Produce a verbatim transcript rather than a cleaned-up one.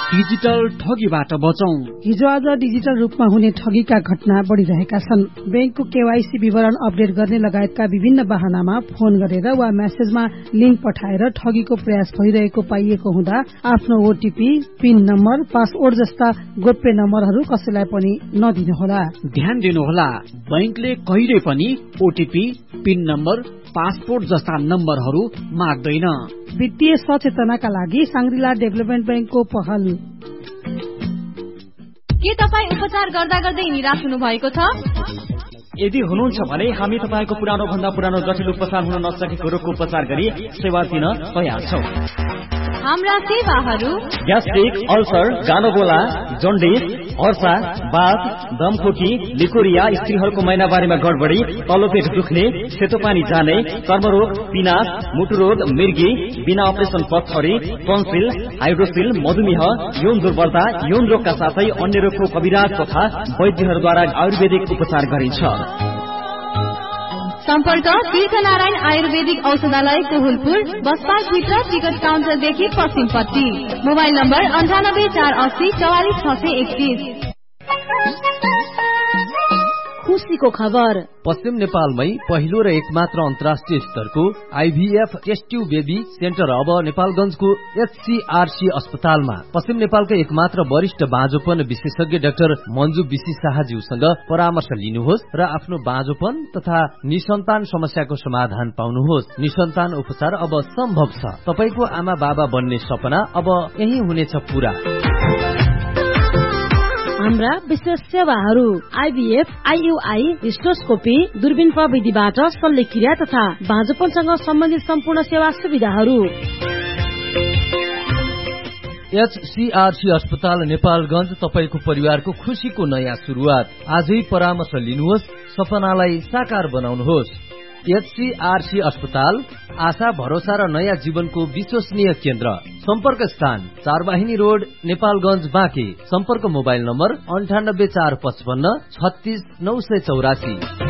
Digital ठगीबाट बचौं। हिजो आज digital रूपमा हुने ठगीका घटना बढ़िरहेका छन्। बैंकको केवाईसी विवरण अपडेट गर्ने लगायतका विभिन्न बहानामा फोन गरेर वा मेसेजमा लिंक पठाएर ठगीको प्रयास भइरहेको पाइएको हुँदा आफ्नो ओटीपी, पिन नम्बर, पासवर्ड जस्ता गोप्य नम्बरहरू कसैलाई पनि नदिनुहोला। ध्यान दिनुहोला, बैंकले कहिले पनि ओटीपी, पिन नम्बर, पासपोर्ट जस्ता नम्बरहरू माग्दैन। वित्तीय सचेतनाका लागि सांग्रिला डेभलपमेन्ट बैंकको पहल। के तपाई उपचार गर्दा गर्दै निराश हुनु भएको छ? यदि हुनुहुन्छ भने हामी तपाईको पुरानो भन्दा पुरानो जटिल उपचार हुन नसकेको रोगको उपचार गरी सेवा दिन तयार छौं। हाम्रा सेवाहरू ग्यास्ट्रिक, अल्सर, गानोगोला, जन्डिस, हर्सा, बाथ, दमखोकी, लिकोरिया, स्त्रीहरूको महिनावारीमा गडबडी, तल्लो पेट दुख्ने, सेतो पानी जाने, कर्मरोग, पिनास, मुटुरोग, मिर्गी, बिना अपरेसन पत्थरी, टन्सिल, हाइड्रोसिल, मधुमेह, यौन दुर्बलता, यौन रोगका साथै अन्य रोगको कविराज तथा वैद्यहरूद्वारा आयुर्वेदिक उपचार गरिन्छ। सम्पर्क तीर्थनारायण आयुर्वेदिक औषधालय कोहुलपुर, बस पार्क भित्र टिकट काउन्टरदेखि पश्चिमपट्टि। मोबाइल नम्बर अन्ठानब्बे चार अस्सी चौवालिस छ सय एकतीस। खुशीको खबर, पश्चिम नेपालमै पहिलो र एकमात्र अन्तर्राष्ट्रिय स्तरको आईभीएफ टेस्ट ट्यूब बेबी सेन्टर अब नेपालगञ्जको एचसीआरसी अस्पतालमा। पश्चिम नेपालका एकमात्र वरिष्ठ बाँझोपन विशेषज्ञ डाक्टर मन्जु बिसी शाहज्यूसँग परामर्श लिनुहोस् र आफ्नो बाँझोपन तथा निसन्तान समस्याको समाधान पाउनुहोस्। निसन्तान उपचार अब सम्भव छ। तपाईको आमा बाबा बन्ने सपना अब यही हुनेछ पूरा। हाम्रा विशेष सेवाहरू आईभीएफ, आईयूआई, हिस्टोस्कोपी, दूरबीन प्रविधिबाट शल्यक्रिया तथा बाँझोपनसँग सम्बन्धित सम्पूर्ण सेवा सुविधाहरू। एचसीआरसी अस्पताल नेपालगञ्ज, तपाईको परिवारको खुशीको नयाँ सुरुवात। आजै परामर्श लिनुहोस्, सपनालाई साकार बनाउनुहोस्। एचसीआरसी अस्पताल आशा, भरोसा र नयाँ जीवनको विश्वसनीय केन्द्र। सम्पर्क स्थान चारवाहिनी रोड, नेपालगञ्ज, बाँके। सम्पर्क मोबाइल नम्बर अन्ठानब्बे चार पचपन्न छत्तीस नौ सय चौरासी।